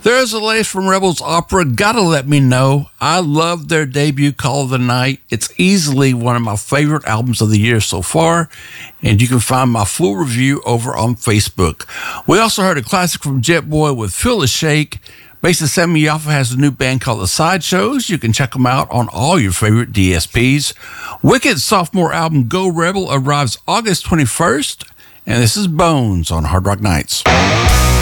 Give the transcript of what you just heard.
There's the latest from Rebels Opera, Gotta Let Me Know. I love their debut, Call of the Night. It's easily one of my favorite albums of the year so far, and you can find my full review over on Facebook. We also heard a classic from Jet Boy with Feel the Shake. Bassist Sammy Yaffa has a new band called The Sideshows. You can check them out on all your favorite DSPs. Wicked's sophomore album, Go Rebel, arrives August 21st, and this is Bones on Hard Rock Nights.